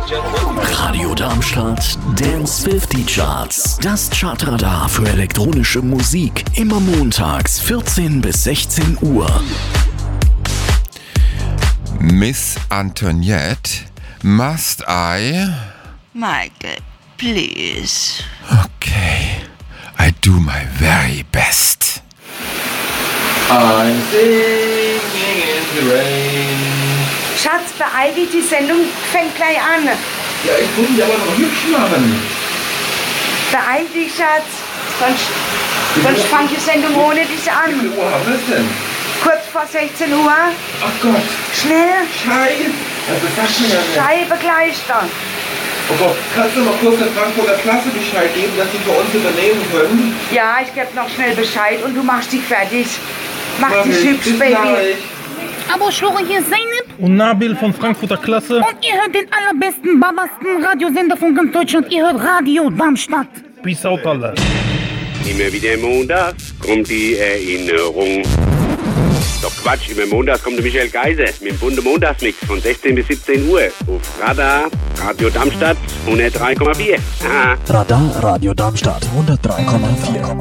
Radio Darmstadt Dance 50 Charts. Das Chartradar für elektronische Musik. Immer montags 14 bis 16 Uhr. Miss Antoinette, must I? Michael, please. Okay, I do my very best. I'm singing in the rain. Schatz, beeil dich, die Sendung fängt gleich an. Ja, ich muss mich aber noch hübsch machen. Beeil dich, Schatz. Sonst fängt die Sendung ohne dich Wie an. viel Uhr haben wir es denn? Kurz vor 16 Uhr. Ach Gott, Schnell. Scheiße. Das sagt mir ja nicht. Scheibe gleich dann. Oh Gott, kannst du mal kurz der Frankfurter Klasse Bescheid geben, dass sie für uns übernehmen können? Ja, ich gebe noch schnell Bescheid und du machst dich fertig. Mach dich ich. hübsch, Bis Baby. gleich. Aber Schlore, hier ist Zeynep Und Nabil von Frankfurter Klasse. und ihr hört den allerbesten, babasten Radiosender von ganz Deutschland. Ihr hört Radio Darmstadt. Peace out, alle. Immer wieder montags kommt die Erinnerung. Doch Quatsch, immer montags kommt der Michael Geiser mit dem bunten Montagsmix von 16 bis 17 Uhr auf Radar, Radio Darmstadt 103,4. Radar Radio Darmstadt 103,4.